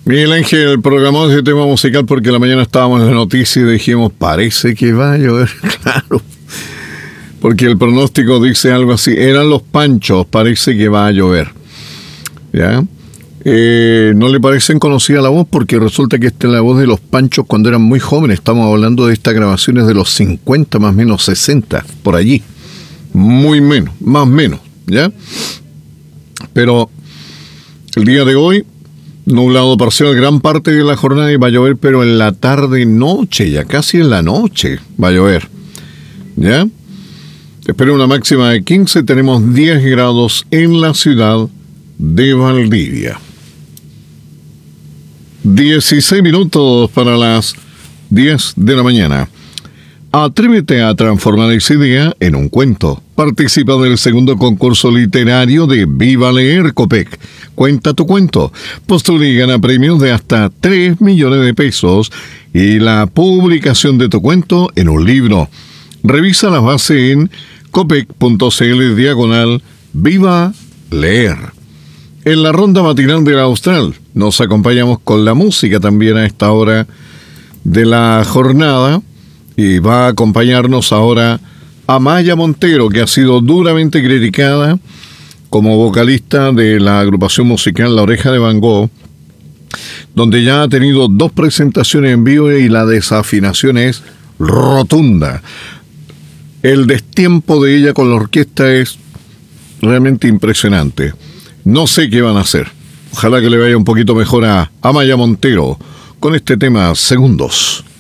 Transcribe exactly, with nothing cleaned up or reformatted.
Miguel Ángel programó ese tema musical porque la mañana estábamos en la noticia y dijimos, parece que va a llover, claro. Porque el pronóstico dice algo así, eran los Panchos, parece que va a llover. ¿Ya? Eh, ¿No le parecen conocida la voz? Porque resulta que esta es la voz de los Panchos cuando eran muy jóvenes. Estamos hablando de estas grabaciones de los cincuenta, más o menos sesenta, por allí. Muy menos, más o menos, ¿ya? Pero el día de hoy, nublado parcial gran parte de la jornada y va a llover, pero en la tarde noche, ya casi en la noche va a llover. ¿Ya? Espero una máxima de quince, tenemos diez grados en la ciudad de Valdivia. dieciséis minutos para las diez de la mañana. Atrévete a transformar esa idea en un cuento. Participa del segundo concurso literario de Viva Leer Copec. Cuenta tu cuento. Postula y gana premios de hasta tres millones de pesos y la publicación de tu cuento en un libro. Revisa la base en copec.cl diagonal Viva Leer. En la ronda matinal del Austral nos acompañamos con la música también a esta hora de la jornada. Y va a acompañarnos ahora Amaya Montero, que ha sido duramente criticada como vocalista de la agrupación musical La Oreja de Van Gogh, donde ya ha tenido dos presentaciones en vivo y la desafinación es rotunda. El destiempo de ella con la orquesta es realmente impresionante. No sé qué van a hacer. Ojalá que le vaya un poquito mejor a Amaya Montero con este tema Segundos.